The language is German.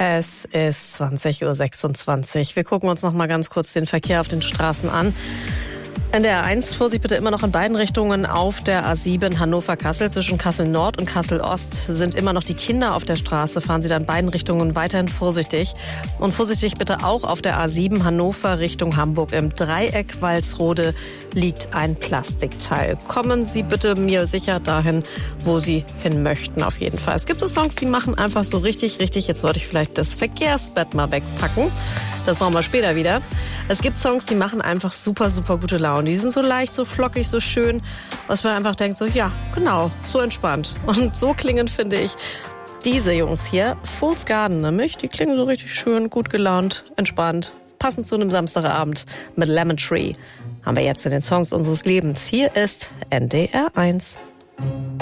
Es ist 20:26 Uhr. Wir gucken uns noch mal ganz kurz den Verkehr auf den Straßen an. In der A1, Vorsicht bitte immer noch in beiden Richtungen. Auf der A7 Hannover-Kassel zwischen Kassel-Nord und Kassel-Ost sind immer noch die Kinder auf der Straße. Fahren Sie da in beiden Richtungen weiterhin vorsichtig. Und vorsichtig bitte auch auf der A7 Hannover Richtung Hamburg. Im Dreieck Walsrode liegt ein Plastikteil. Kommen Sie bitte mir sicher dahin, wo Sie hin möchten, auf jeden Fall. Es gibt so Songs, die machen einfach so richtig. Jetzt wollte ich vielleicht das Verkehrsbett mal wegpacken. Das brauchen wir später wieder. Es gibt Songs, die machen einfach super gute Laune. Die sind so leicht, so flockig, so schön, was man einfach denkt, so ja, genau, so entspannt. Und so klingen, finde ich, diese Jungs hier, Fool's Garden, nämlich, die klingen so richtig schön, gut gelaunt, entspannt, passend zu einem Samstagabend mit Lemon Tree. Haben wir jetzt in den Songs unseres Lebens. Hier ist NDR 1.